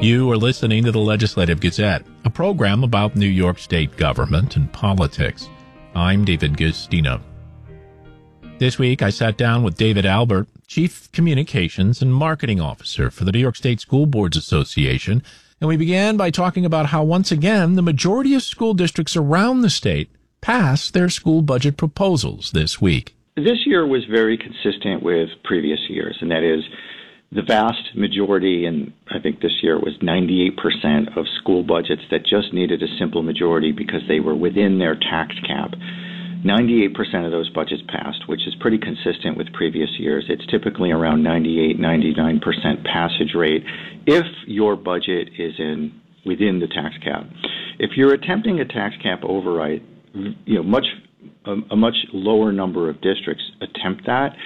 You are listening to the Legislative Gazette, a program about New York State government and politics. I'm David Gustino. This week, I sat down with David Albert, Chief Communications and Marketing Officer for the New York State School Boards Association, and we began by talking about how, once again, the majority of school districts around the state passed their school budget proposals this week. This year was very consistent with previous years, and that is the vast majority, and I think this year it was 98% of school budgets that just needed a simple majority because they were within their tax cap. 98% of those budgets passed, which is pretty consistent with previous years. It's typically around 98, 99% passage rate if your budget is within the tax cap. If you're attempting a tax cap override, a much lower number of districts attempt that,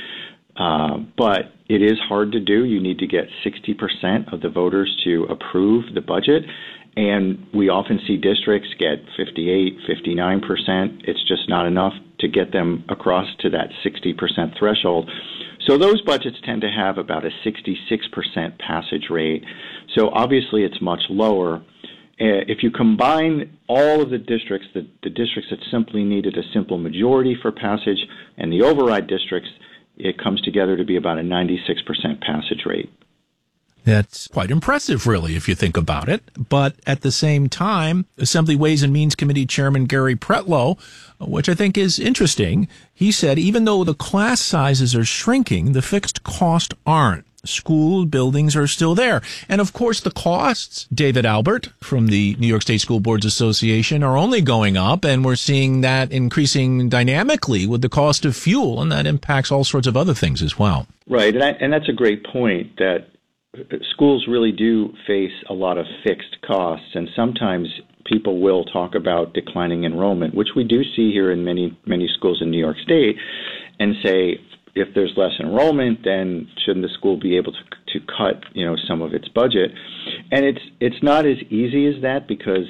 but it is hard to do. You need to get 60% of the voters to approve the budget, and we often see districts get 58, 59%. It's just not enough to get them across to that 60% threshold. So those budgets tend to have about a 66% passage rate. So obviously it's much lower. If you combine all of the districts, the districts that simply needed a simple majority for passage and the override districts, it comes together to be about a 96% passage rate. That's quite impressive, really, if you think about it. But at the same time, Assembly Ways and Means Committee Chairman Gary Pretlow, which I think is interesting, he said even though the class sizes are shrinking, the fixed costs aren't. School buildings are still there. And of course, the costs, David Albert from the New York State School Boards Association, are only going up, and we're seeing that increasing dynamically with the cost of fuel, and that impacts all sorts of other things as well. Right, and that's a great point, that schools really do face a lot of fixed costs, and sometimes people will talk about declining enrollment, which we do see here in many schools in New York State, and say, if there's less enrollment, then shouldn't the school be able to cut, some of its budget? And it's not as easy as that, because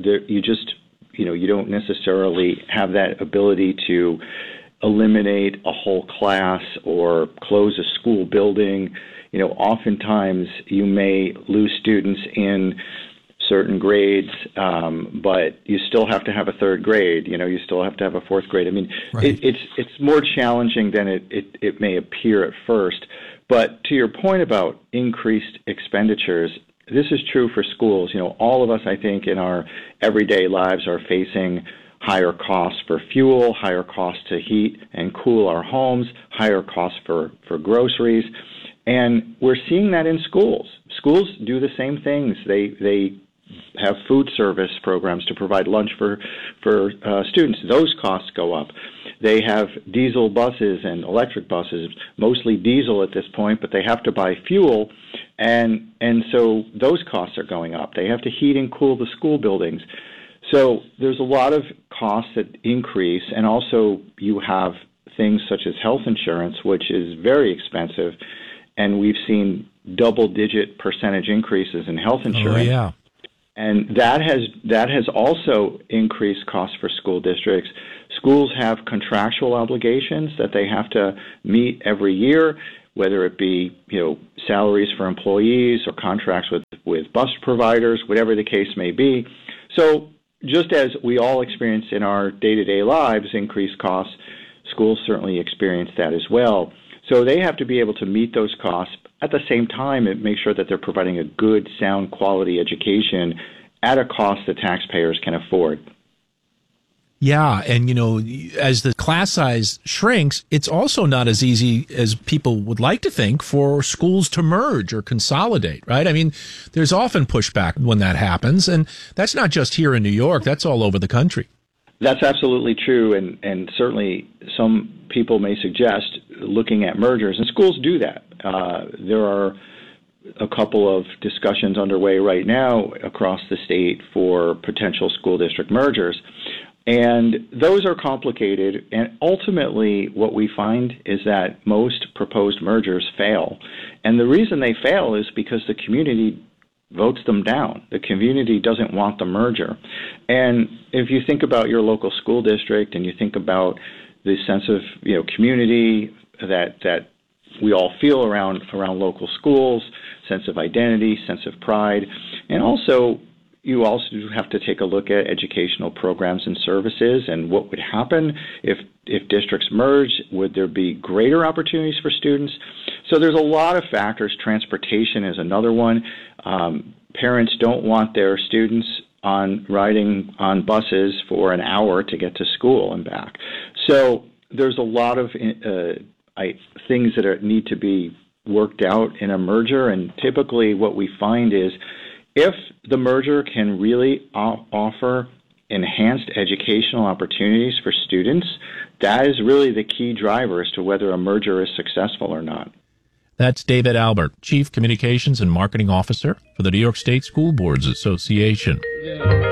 you don't necessarily have that ability to eliminate a whole class or close a school building. Oftentimes you may lose students in certain grades, but you still have to have a third grade. You still have to have a fourth grade. I mean, right. It's more challenging than it may appear at first. But to your point about increased expenditures, this is true for schools. All of us, I think, in our everyday lives are facing higher costs for fuel, higher costs to heat and cool our homes, higher costs for groceries. And we're seeing that in schools. Schools do the same things. They have food service programs to provide lunch for students. Those costs go up. They have diesel buses and electric buses, mostly diesel at this point, but they have to buy fuel, and so those costs are going up. They have to heat and cool the school buildings. So there's a lot of costs that increase, and also you have things such as health insurance, which is very expensive, and we've seen double-digit percentage increases in health insurance. Oh, yeah. And that has also increased costs for school districts. Schools have contractual obligations that they have to meet every year, whether it be salaries for employees or contracts with bus providers, whatever the case may be. So just as we all experience in our day-to-day lives increased costs, schools certainly experience that as well. So they have to be able to meet those costs. At the same time, and make sure that they're providing a good, sound, quality education at a cost that taxpayers can afford. Yeah, and as the class size shrinks, it's also not as easy as people would like to think for schools to merge or consolidate, right? I mean, there's often pushback when that happens, and that's not just here in New York, that's all over the country. That's absolutely true, and certainly some people may suggest looking at mergers, and schools do that. There are a couple of discussions underway right now across the state for potential school district mergers, and those are complicated, and ultimately what we find is that most proposed mergers fail, and the reason they fail is because the community votes them down. The community doesn't want the merger. And if you think about your local school district and you think about the sense of community that we all feel around local schools, sense of identity, sense of pride, And also, you also have to take a look at educational programs and services and what would happen if districts merge. Would there be greater opportunities for students? So there's a lot of factors. Transportation is another one. Parents don't want their students riding on buses for an hour to get to school and back. So there's a lot of things that need to be worked out in a merger, and typically what we find is if the merger can really offer enhanced educational opportunities for students, that is really the key driver as to whether a merger is successful or not. That's David Albert, Chief Communications and Marketing Officer for the New York State School Boards Association. Yeah.